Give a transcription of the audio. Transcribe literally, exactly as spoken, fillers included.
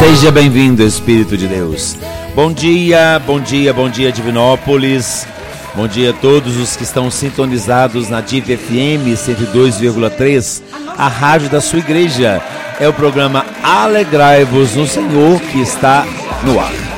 Seja bem-vindo, Espírito de Deus. Bom dia, bom dia, bom dia, Divinópolis. Bom dia a todos os que estão sintonizados na Div F M cento e dois vírgula três, a rádio da sua igreja. É o programa Alegrai-vos no Senhor que está no ar.